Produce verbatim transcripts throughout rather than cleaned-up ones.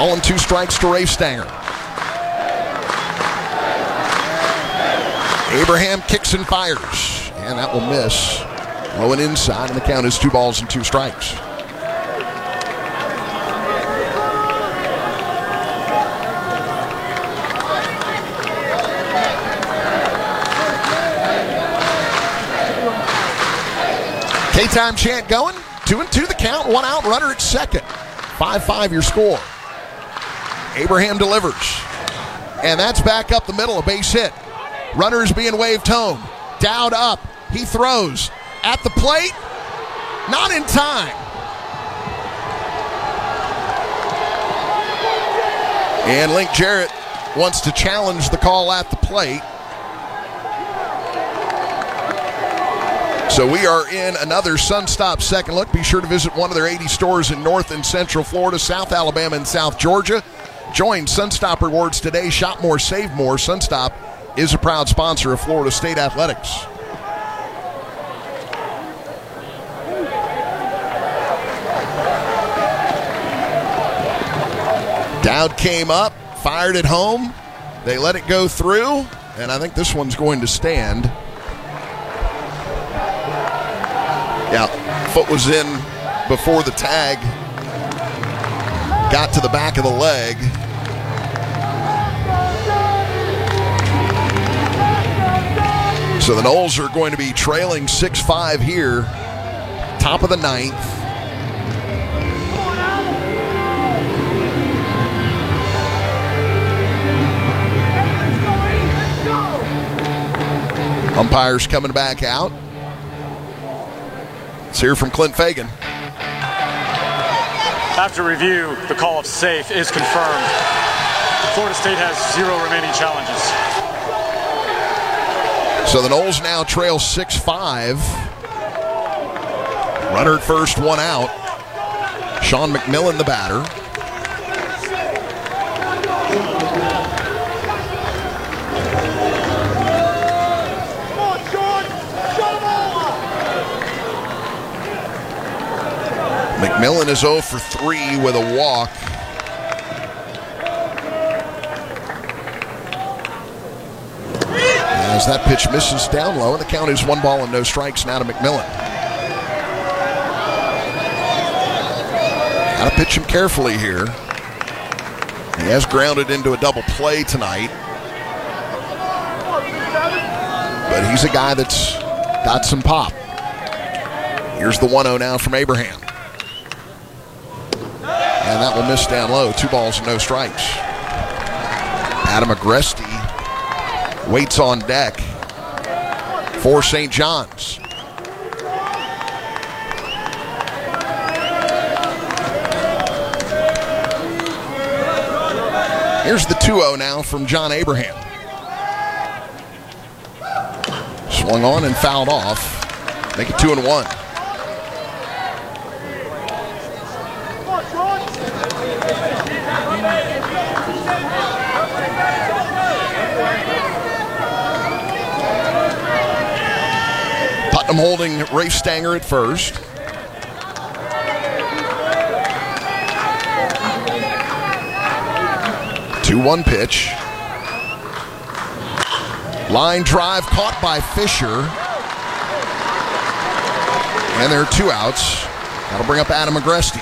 Ball and two strikes to Rafe Stanger. Abraham kicks and fires, and that will miss. Low and inside, and the count is two balls and two strikes. K-time chant going. Two and two the count, one out, runner at second. five five your score. Abraham delivers. And that's back up the middle, a base hit. Runner is being waved home. Dowd up. He throws. At the plate. Not in time. And Link Jarrett wants to challenge the call at the plate. So we are in another Sunstop second look. Be sure to visit one of their eighty stores in North and Central Florida, South Alabama, and South Georgia. Join Sunstop Rewards today. Shop more, save more. Sunstop is a proud sponsor of Florida State Athletics. Dowd came up, fired it home. They let it go through, and I think this one's going to stand. Yeah, foot was in before the tag got to the back of the leg. So the Noles are going to be trailing six five here, top of the ninth. Umpires coming back out. Let's hear from Clint Fagan. After review, the call of safe is confirmed. Florida State has zero remaining challenges. So the Noles now trail six five. Runner at first, one out. Sean McMillan, the batter. McMillan is oh for three with a walk. As that pitch misses down low, and the count is one ball and no strikes now to McMillan. Got to pitch him carefully here. He has grounded into a double play tonight. But he's a guy that's got some pop. Here's the one oh now from Abraham. And that will miss down low. Two balls and no strikes. Adam Agresti waits on deck for Saint John's. Here's the two oh now from John Abraham. Swung on and fouled off. Make it two and one. Putnam holding Rafe Stanger at first. two one pitch. Line drive caught by Fisher. And there are two outs. That'll bring up Adam Agresti.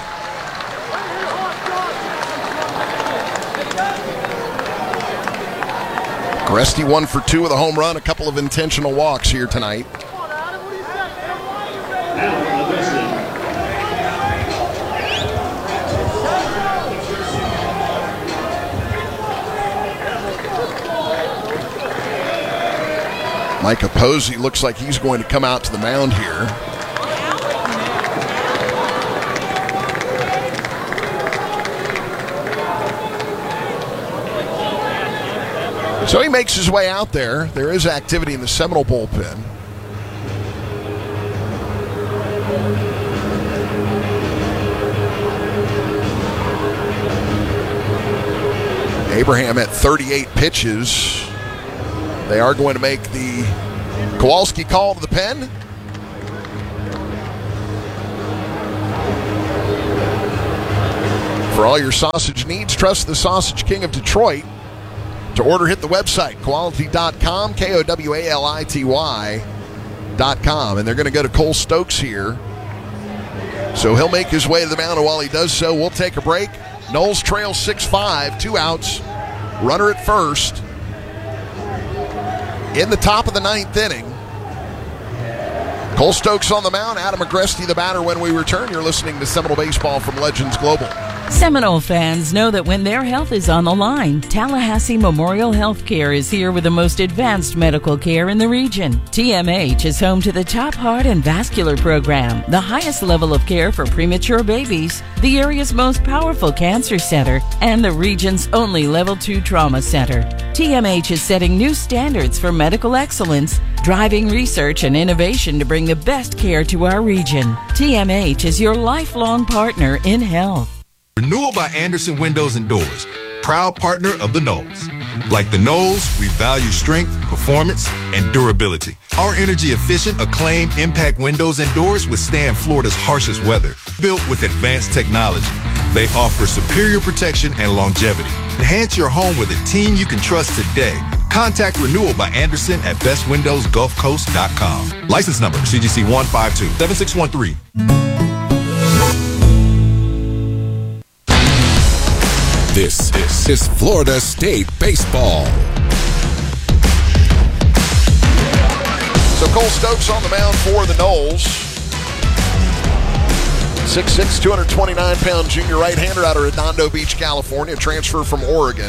Agresti one for two with a home run, a couple of intentional walks here tonight. Micah Posey looks like he's going to come out to the mound here. So he makes his way out there. There is activity in the Seminole bullpen. Abraham at thirty-eight pitches. They are going to make the Kowalski call to the pen. For all your sausage needs, trust the Sausage King of Detroit. To order, hit the website, quality dot com, K O W A L I T Y dot com. And they're going to go to Cole Stokes here. So he'll make his way to the mound, and while he does so, we'll take a break. Noles trail six five, two outs, runner at first. In the top of the ninth inning, Cole Stokes on the mound, Adam Agresti the batter. When we return, you're listening to Seminole Baseball from Legends Global. Seminole fans know that when their health is on the line, Tallahassee Memorial Healthcare is here with the most advanced medical care in the region. T M H is home to the top heart and vascular program, the highest level of care for premature babies, the area's most powerful cancer center, and the region's only level two trauma center. T M H is setting new standards for medical excellence, driving research and innovation to bring the best care to our region. T M H is your lifelong partner in health. Renewal by Anderson Windows and Doors, proud partner of the Noles. Like the Noles, we value strength, performance, and durability. Our energy-efficient, acclaimed impact windows and doors withstand Florida's harshest weather. Built with advanced technology, they offer superior protection and longevity. Enhance your home with a team you can trust today. Contact Renewal by Anderson at best windows gulf coast dot com. License number C G C one five two seven six one three. This, this is Florida State Baseball. So Cole Stokes on the mound for the Noles. six six, two hundred twenty-nine pound junior right-hander out of Redondo Beach, California, transfer from Oregon.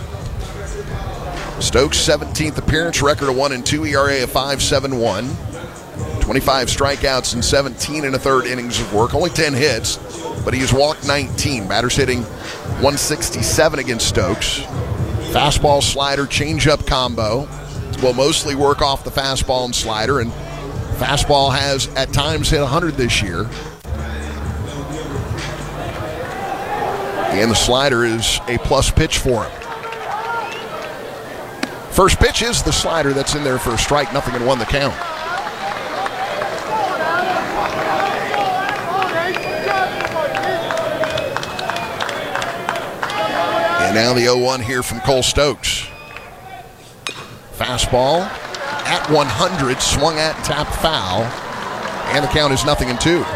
Stokes' seventeenth appearance, record of one and two, E R A of five point seven one. twenty-five strikeouts and seventeen and a third innings of work. Only ten hits, but he has walked nineteen. Batters hitting one sixty-seven against Stokes. Fastball, slider, changeup combo. Will mostly work off the fastball and slider, and fastball has at times hit one hundred this year. And the slider is a plus pitch for him. First pitch is the slider that's in there for a strike, nothing, and one the count. And now the oh one here from Cole Stokes. Fastball at one hundred, swung at, tapped foul, and the count is nothing and two.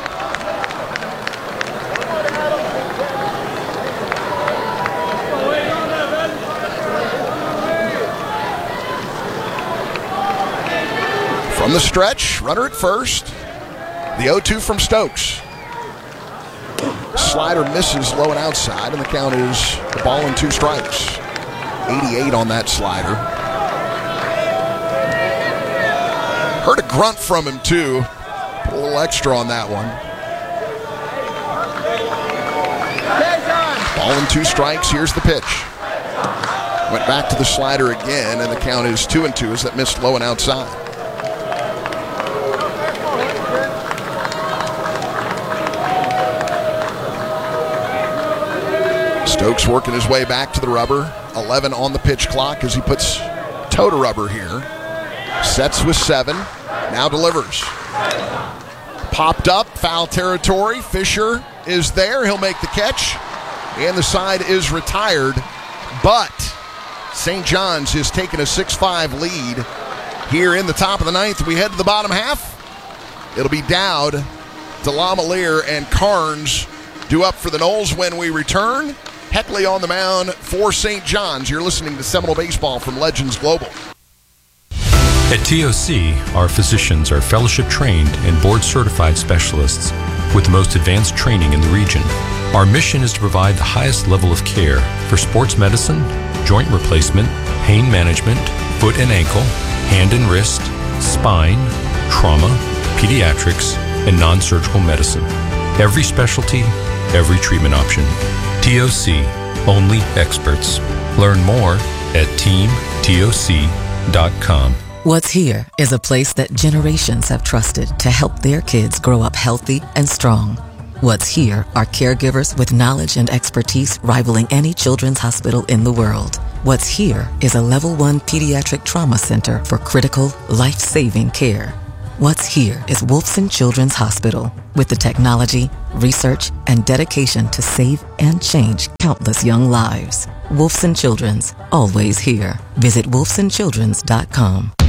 From the stretch, runner at first, the oh two from Stokes. Slider misses low and outside, and the count is the ball and two strikes. eighty-eight on that slider. Heard a grunt from him, too. Put a little extra on that one. Ball and two strikes. Here's the pitch. Went back to the slider again, and the count is two and two as that missed low and outside. Stokes working his way back to the rubber. eleven on the pitch clock as he puts toe to rubber here. Sets with seven. Now delivers. Popped up. Foul territory. Fisher is there. He'll make the catch. And the side is retired. But Saint John's has taken a six five lead here in the top of the ninth. We head to the bottom half. It'll be Dowd, DeLamiere, and Carnes due up for the Noles when we return. Heckley on the mound for Saint John's. You're listening to Seminole Baseball from Legends Global. At T O C, our physicians are fellowship-trained and board-certified specialists with the most advanced training in the region. Our mission is to provide the highest level of care for sports medicine, joint replacement, pain management, foot and ankle, hand and wrist, spine, trauma, pediatrics, and non-surgical medicine. Every specialty, every treatment option. T O C, only experts. Learn more at team T O C dot com. What's Here is a place that generations have trusted to help their kids grow up healthy and strong. What's Here are caregivers with knowledge and expertise rivaling any children's hospital in the world. What's Here is a level one pediatric trauma center for critical, life-saving care. What's here is Wolfson Children's Hospital, with the technology, research, and dedication to save and change countless young lives. Wolfson Children's, always here. Visit wolfson childrens dot com.